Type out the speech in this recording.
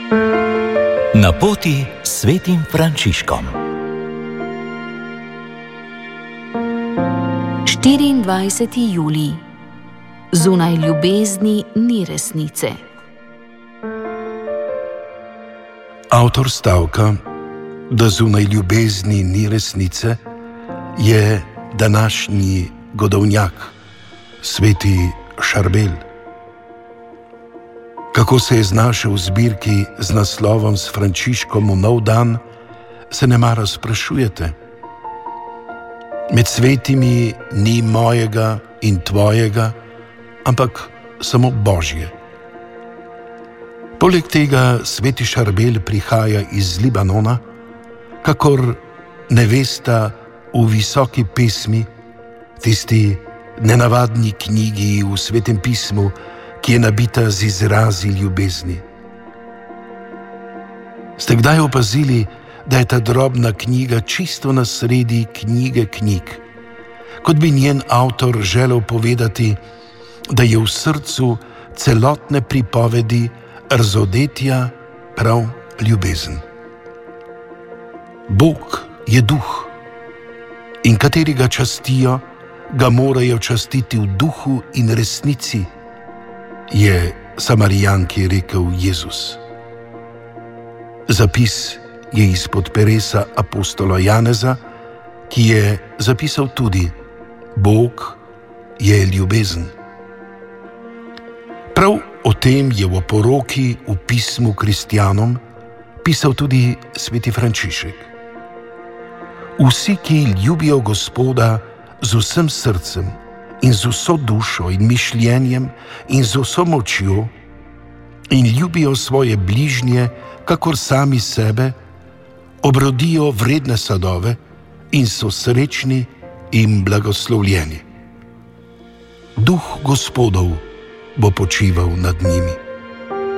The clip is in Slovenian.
Na poti s svetim Frančiškom. 24. julij. Zunaj ljubezni ni resnice. Avtor stavka, da zunaj ljubezni ni resnice, je današnji godovnjak, sveti Šarbel. Kako se je znašel v zbirki z naslovom S Frančiškom v nov dan, se nemara sprašujete. Med svetimi ni mojega in tvojega, ampak samo Božje. Poleg tega sveti Šarbel prihaja iz Libanona, kakor nevesta v visoki pesmi, tisti nenavadni knjigi v Svetem pismu, ki je nabita z izrazi ljubezni. Ste kdaj opazili, da je ta drobna knjiga čisto na sredi knjige knjig, kot bi njen avtor želel povedati, da je v srcu celotne pripovedi razodetja prav ljubezen. Bog je duh in kateri ga častijo, ga morajo častiti v duhu in resnici, je Samarijanki rekel Jezus. Zapis je izpod peresa apostola Janeza, ki je zapisal tudi: Bog je ljubezen. Prav o tem je v oporoki v pismu kristjanom pisal tudi sveti Frančišek. Vsi, ki ljubijo Gospoda z vsem srcem in z vso dušo in mišljenjem in z vso močjo in ljubijo svoje bližnje, kakor sami sebe, obrodijo vredne sadove in so srečni in blagoslovljeni. Duh Gospodov bo počival nad njimi.